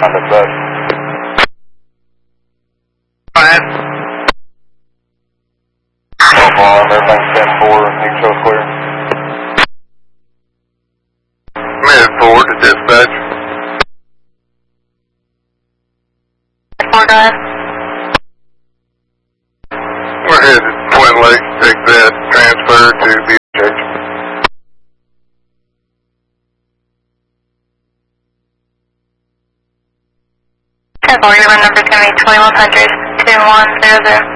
On the bus. Fine. Everything's 10-4, neutral clear. Mid 4 to dispatch. 4, go ahead. We're headed to Twin Lakes, take that transfer to BHH. 10-4, your number's going to be 2100 2100.